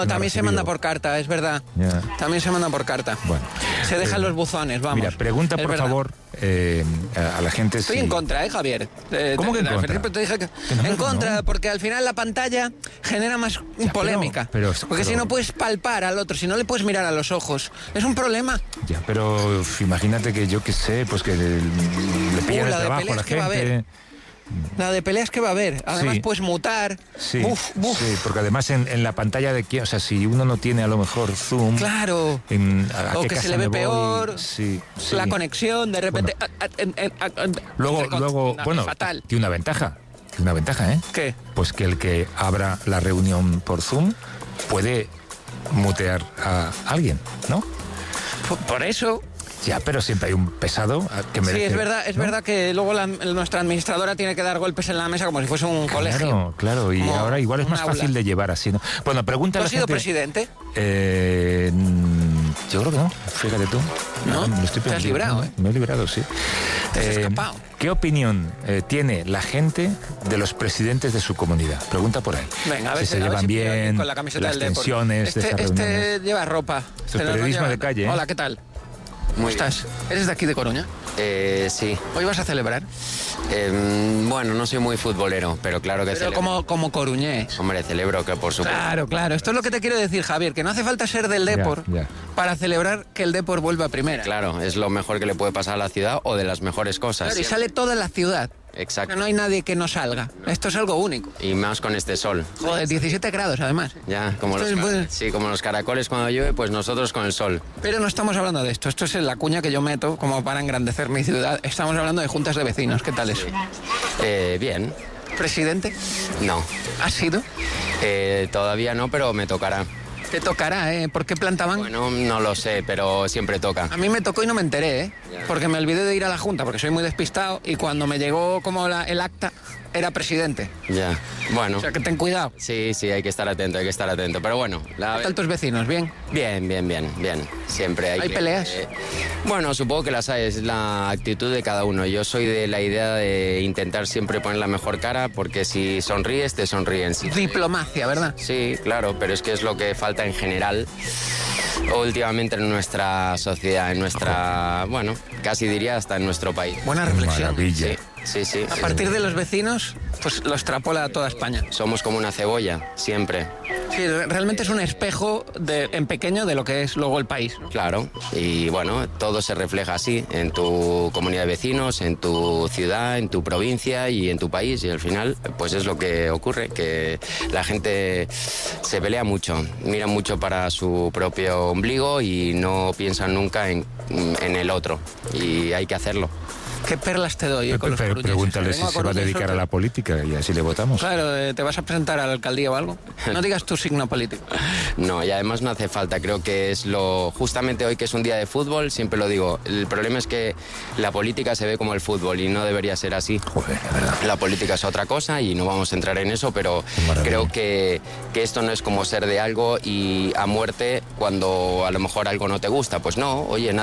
También se manda por carta, es verdad. Ya. También se manda por carta. Bueno. Se dejan los buzones, vamos. Mira, pregunta Es por verdad. favor a la gente Estoy si... en contra, Javier. ¿Cómo que en contra? Te dije que no, en contra, no. porque al final la pantalla genera más polémica. Porque si no puedes palpar al otro, si no le puedes mirar a los ojos, es un problema. Ya, pero imagínate que yo qué sé, pues que le pillan el la de trabajo a peleas la que va a gente... haber. La de peleas que va a haber. Además, Sí. puedes mutar. Sí, Uf. sí, porque además en la pantalla de quién, o sea, si uno no tiene a lo mejor zoom... Claro. ¿A O qué que se casa le ve me voy? peor. Sí, sí. La conexión, de repente. Luego, bueno, fatal. tiene una ventaja. Tiene una ventaja, ¿eh? ¿Qué? Pues que el que abra la reunión por Zoom puede mutear a alguien, ¿no? Por eso. Ya, pero siempre hay un pesado que merece... Sí, es ¿no? verdad que luego nuestra administradora tiene que dar golpes en la mesa como si fuese un colegio. Claro, y Como ahora igual es un más aula. fácil de llevar así, ¿no? Bueno, pregunta ¿Tú a la has sido gente... presidente? Yo creo que no, fíjate tú. ¿No? Me estoy Te has perdiendo. librado, ¿eh? Me he librado, sí. Te has escapado. ¿Qué opinión tiene la gente de los presidentes de su comunidad? Pregunta por ahí. Venga, a ver si se a ver llevan si pillo a alguien bien, con la camiseta las del Depor. tensiones de esas Este reuniones. lleva ropa. Esto es periodismo de calle, ¿eh? Hola, ¿qué tal? ¿Cómo estás? ¿Eres de aquí de Coruña? Sí. ¿Hoy vas a celebrar? Bueno, no soy muy futbolero, pero claro que Pero celebro. como coruñés. Hombre, celebro que por supuesto. Claro. Esto es lo que te quiero decir, Javier, que no hace falta ser del Depor Ya. para celebrar que el Depor vuelva a primera. Claro, es lo mejor que le puede pasar a la ciudad o de las mejores cosas. Claro, y sale toda la ciudad. Exacto. No hay nadie que no salga. Esto es algo único. Y más con este sol. Joder, 17 grados además. Ya, como Esto los, es bueno. sí, como los caracoles cuando llueve, pues nosotros con el sol. Pero no estamos hablando de esto. Esto es la cuña que yo meto como para engrandecer mi ciudad. Estamos hablando de juntas de vecinos. ¿Qué tal eso? Bien. ¿Presidente? No. ¿Has sido? Todavía no, pero me tocará. Te tocará, ¿eh? ¿Por qué plantaban? Bueno, no lo sé, pero siempre toca. A mí me tocó y no me enteré, ¿eh? Ya. Porque me olvidé de ir a la junta, porque soy muy despistado, y cuando me llegó como el acta, era presidente. Ya. Bueno. O sea, que ten cuidado. Sí, hay que estar atento, Pero bueno, ¿Qué tal tus vecinos? ¿Bien? Bien. Siempre hay ¿Hay peleas? Bueno, supongo que las hay, es la actitud de cada uno. Yo soy de la idea de intentar siempre poner la mejor cara, porque si sonríes, te sonríen. Sí, Diplomacia, ¿verdad? sí, claro, pero es que es lo que falta en general últimamente en nuestra sociedad, bueno, casi diría hasta en nuestro país. Buena reflexión. Maravilla. Sí. A partir de los vecinos, pues lo extrapola a toda España. Somos como una cebolla, siempre. Sí, realmente es un espejo en pequeño de lo que es luego el país, ¿no? Claro, y bueno, todo se refleja así en tu comunidad de vecinos, en tu ciudad, en tu provincia y en tu país. Y al final, pues es lo que ocurre, que la gente se pelea mucho, mira mucho para su propio ombligo y no piensan nunca en el otro. Y hay que hacerlo. ¿Qué perlas te doy con los coruñeses? Pregúntale Vengo si se va a Coruña y dedicar a suelto. la política y así le votamos. Claro, ¿te vas a presentar a la alcaldía o algo? No digas tu signo político. No, y además no hace falta, creo que es justamente hoy que es un día de fútbol, siempre lo digo, el problema es que la política se ve como el fútbol y no debería ser así. Joder, la verdad. La política es otra cosa y no vamos a entrar en eso, pero Maravilla. creo que esto no es como ser de algo y a muerte cuando a lo mejor algo no te gusta. Pues no, oye,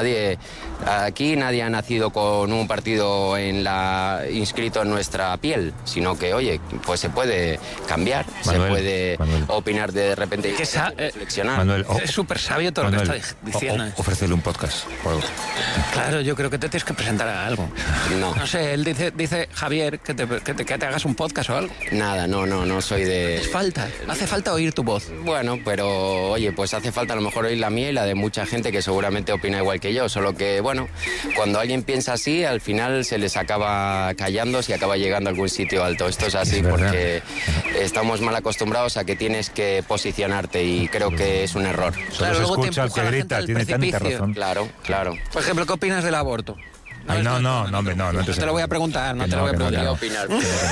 aquí nadie ha nacido con un partido inscrito en nuestra piel, sino que, oye, pues se puede cambiar, Manuel, se puede Manuel. opinar de repente y Que reflexionar. Manuel, Es súper sabio todo lo que está diciendo. Ofrécele un podcast o algo. Claro, yo creo que te tienes que presentar a algo. No, No sé, él dice Javier, que te hagas un podcast o algo. nada, no soy de... Hace falta oír tu voz. Bueno, pero oye, pues hace falta a lo mejor oír la mía y la de mucha gente que seguramente opina igual que yo, solo que, bueno, cuando alguien piensa así, al final se les acaba callando si acaba llegando a algún sitio alto. Esto es así Es verdad. porque estamos mal acostumbrados a que tienes que posicionarte y creo que es un error. Solo Claro, se luego te escucha el empuja que la gente grita, al tiene tanta precipicio. razón. Claro. Por ejemplo, ¿qué opinas del aborto? Ay, no, hombre, no No te lo voy a preguntar, no Que te lo voy a que preguntar. que opinar.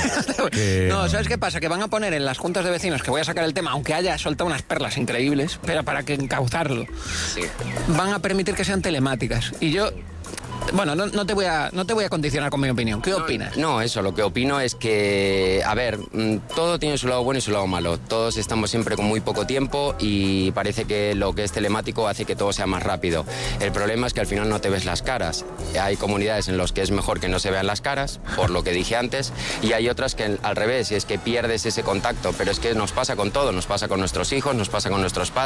Que No, no. ¿sabes qué pasa? Que van a poner en las juntas de vecinos, que voy a sacar el tema, aunque haya soltado unas perlas increíbles, pero para que encauzarlo, Sí. van a permitir que sean telemáticas. Y yo Bueno, no te voy a condicionar con mi opinión. ¿Qué opinas? No, eso, lo que opino es que, a ver, todo tiene su lado bueno y su lado malo. Todos estamos siempre con muy poco tiempo y parece que lo que es telemático hace que todo sea más rápido. El problema es que al final no te ves las caras. Hay comunidades en las que es mejor que no se vean las caras, por lo que dije antes, y hay otras que al revés, y es que pierdes ese contacto. Pero es que nos pasa con todo, nos pasa con nuestros hijos, nos pasa con nuestros padres.